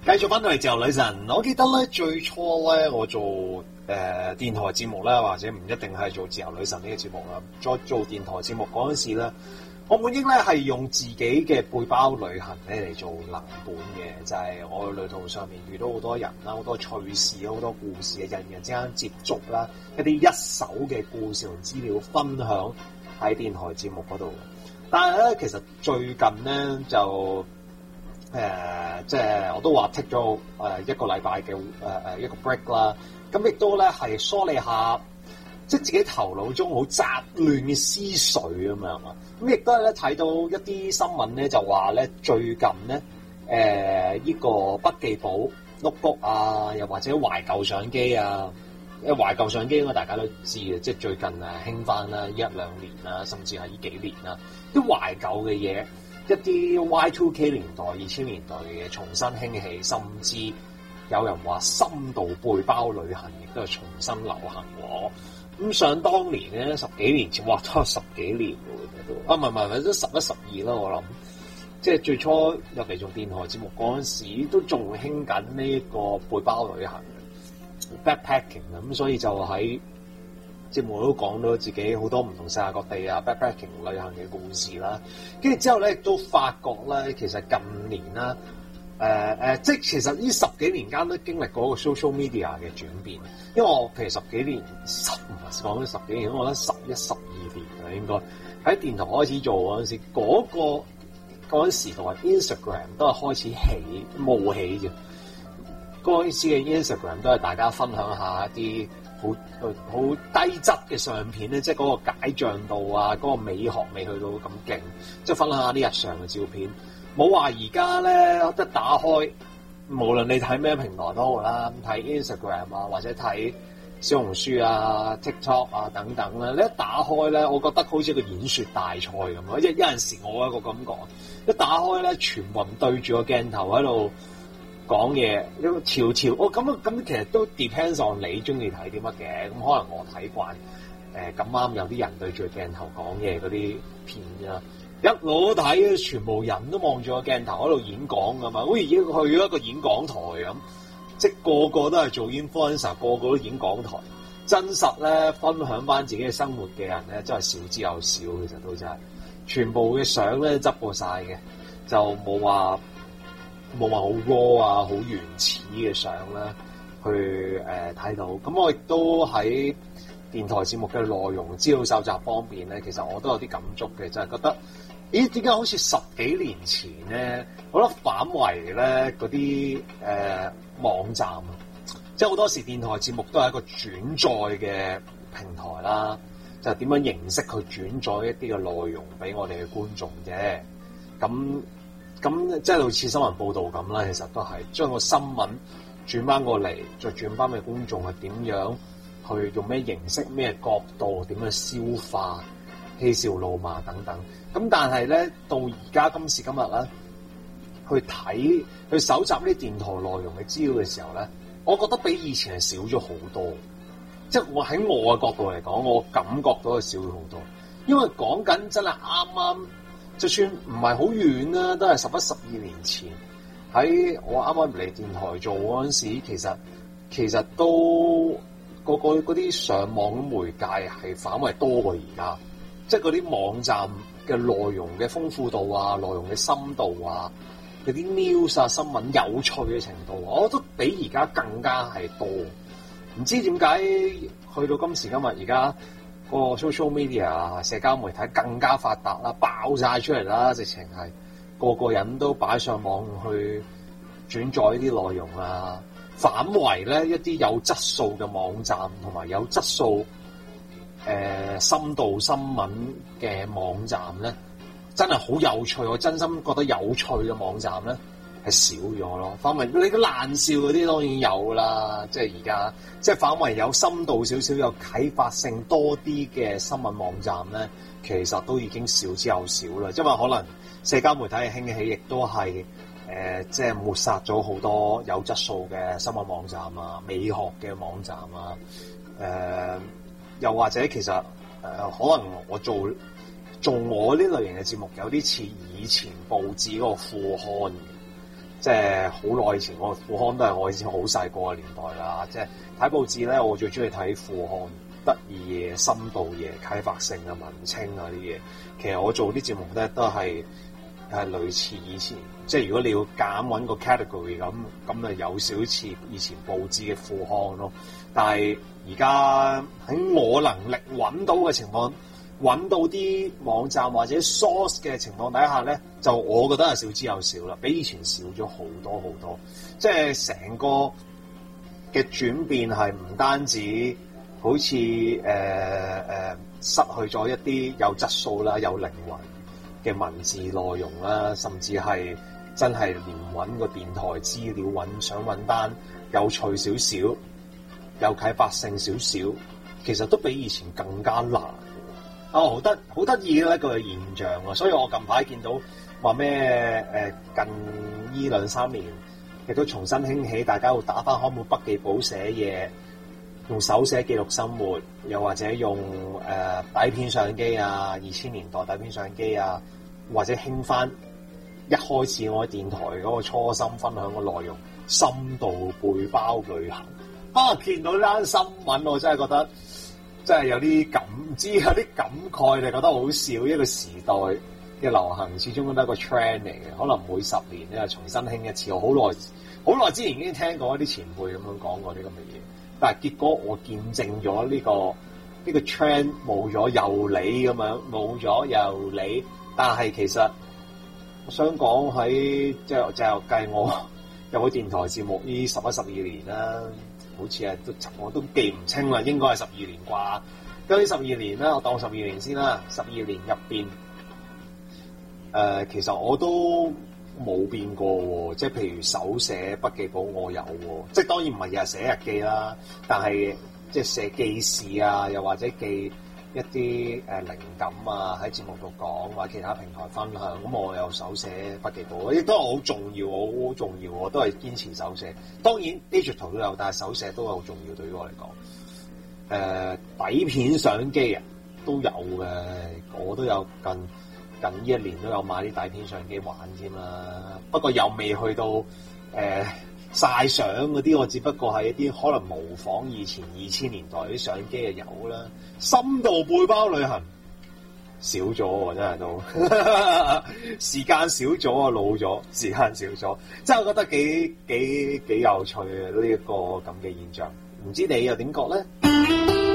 繼續翻到嚟自由女神，我記得咧最初咧我做電台節目啦，或者唔一定係做自由女神呢個節目啦。再做電台節目嗰陣時咧，我本應咧係用自己嘅背包旅行咧嚟做藍本嘅，就係我旅途上面遇到好多人啦，好多趣事，好多故事嘅人與人之間接觸啦，一啲一手嘅故事同資料分享喺電台節目嗰度。但係咧，其實最近咧就即係我都話 take 咗一個禮拜嘅一個 break 啦，咁亦都咧係梳理下即係自己頭腦中好雜亂嘅思緒咁樣啊，咁亦都係咧睇到一啲新聞咧就話咧最近咧呢個筆記簿 notebook 啊，又或者懷舊相機啊，懷舊相機應該大家都知嘅，即係最近興翻啦，一兩年啦，甚至係呢幾年啦，啲懷舊嘅嘢。一啲 Y2K 年代、2000年代嘅嘢重新興起，甚至有人話深度背包旅行亦都係重新流行喎。咁想當年咧，10幾年前，哇，都係10幾年喎，都唔係，都11、12啦，我諗。即係最初入嚟做電台節目嗰陣時，都仲興緊呢一個背包旅行 backpacking 咁，所以就喺節目都講到自己好多唔同世界各地啊 backpacking 旅行嘅故事啦，跟住之後咧亦都發覺咧，其實近年啦，即係其實呢10幾年間都經歷過個 social media 嘅轉變，因為我其實10幾年，唔係講咗10幾年，我覺得11、12年啦應該喺電台開始做嗰陣時，嗰陣時代 Instagram 都係開始冒起啫，嗰陣時嘅 Instagram 都係大家分享下一啲好低質嘅相片咧，即係嗰個解像度啊，嗰個美學未去到咁勁，即係分享下啲日常嘅照片。冇話而家咧一打開，無論你睇咩平台都好啦，睇 Instagram 啊，或者睇小紅書啊、TikTok 啊等等啦，你一打開咧，我覺得好似個演說大賽咁咯。有陣時我有一個感覺，一打開咧，全部人對住個鏡頭喺度講嘢，潮潮，咁其實都 depends on 你中意睇啲乜嘅，咁可能我睇慣咁啱有啲人對住個鏡頭講嘢嗰啲片啊，一路都睇，全部人都望住個鏡頭喺度演講㗎嘛，好似已經去咗一個演講台咁，即係個個都係做 influencer，個個都演講台，真實咧分享翻自己嘅生活嘅人咧，真係少之又少，其實都真係，全部嘅相咧執過晒嘅，就冇話好 raw 啊，好原始嘅相咧，去睇到。咁我亦都喺電台節目嘅內容資料搜集方面咧，其實我都有啲感觸嘅，就係覺得，咦，點解好似10幾年前咧，好多反為咧嗰啲網站啊，即係好多時電台節目都係一個轉載嘅平台啦，就係點樣形式去轉載一啲嘅內容俾我哋嘅觀眾啫，咁即係類似新聞報導咁啦，其實都係將個新聞轉翻過嚟，再轉翻俾觀眾係點樣去用咩形式、咩角度、點樣消化、嬉笑怒罵等等。咁但係咧，到而家今時今日咧，去搜集呢啲電台內容嘅資料嘅時候咧，我覺得比以前係少咗好多。即係我喺我嘅角度嚟講，我感覺到係少咗好多，因為講緊真係啱啱。就算唔係好遠啦，都係11、12年前喺我啱啱嚟電台做嗰陣時，其實都嗰啲上網嘅媒介係反為多過而家，即係嗰啲網站嘅內容嘅豐富度啊、內容嘅深度啊、嗰啲 news 啊、新聞有趣嘅程度，我覺得比而家更加係多。唔知點解去到今時今日而家，個 social media 社交媒體更加發達啦，爆晒出嚟啦，直情係個個人都擺上網去轉載呢啲內容啊，反為咧一啲有質素嘅網站同埋有質素深度新聞嘅網站咧，真係好有趣，我真心覺得有趣嘅網站咧係少咗咯。反為你嘅爛笑嗰啲當然有啦，即係而家即係反為有深度少少、有啟發性多啲嘅新聞網站咧，其實都已經少之又少啦。因為可能社交媒體嘅興起，亦都係即係抹殺咗好多有質素嘅新聞網站啊、美學嘅網站啊，又或者其實可能我做我呢類型嘅節目有啲似以前報紙嗰個副刊， 即係好耐以前，我副刊都係我以前好細個嘅年代啦。即係睇報紙咧，我最中意睇副刊，得意嘢、深度嘢、啟發性啊、文青啊啲嘢。其實我做啲節目咧都係類似以前，即係如果你要揀揾個 category 咁有少似以前報紙嘅副刊咯。但係而家喺我能力揾到嘅情況，揾到啲網站或者 source 嘅情況底下咧，就我覺得係少之又少啦，比以前少咗好多好多。即係成個嘅轉變係唔單止好似失去咗一啲有質素啦、有靈魂嘅文字內容啦，甚至係真係連揾個電台資料想揾單有趣少少、有啟發性少少，其實都比以前更加難。好得意嘅一個現象啊！所以我近排見到話咩近呢2-3年亦都重新興起，大家會打翻開本筆記簿寫嘢，用手寫記錄生活，又或者用底片相機啊，2000年代底片相機啊，或者興翻一開始我喺電台嗰個初心分享嘅內容，深度背包旅行。見到呢單新聞，我真係覺得真係有啲感慨，你覺得好笑。一個時代嘅流行，始終都係一個 trend 嚟嘅，可能每10年咧重新興一次。我好耐之前已經聽過一啲前輩咁樣講過啲咁嘅嘢，但係結果我見證咗呢個 trend 冇咗又嚟咁樣，冇咗又嚟。但係其實我想講喺即係計我入去電台節目呢11-12年啦，好似係我都記唔清啦，應該係12年啩。咁呢12年啦，我當12年先啦。12年入邊，其實我都冇變過喎。即係譬如手寫筆記簿，我有喎。即係當然唔係日日寫日記啦，但係即係寫記事啊，又或者記一啲靈感啊，喺節目度講或者其他平台分享。咁我有手寫筆記簿，亦都係好重要，好重要。我都係堅持手寫。當然 digital 都有，但係手寫都好重要對於我嚟講。底片相機啊都有嘅，我都有近呢1年都有買啲底片相機玩添啦。不過又未去到曬相嗰啲，我只不過係一啲可能模仿以前2000年代啲相機嘅有啦。深度背包旅行少咗，真係都時間少咗啊，老咗，時間少咗，真係覺得幾有趣嘅呢一個咁嘅現象。唔知你又點覺咧？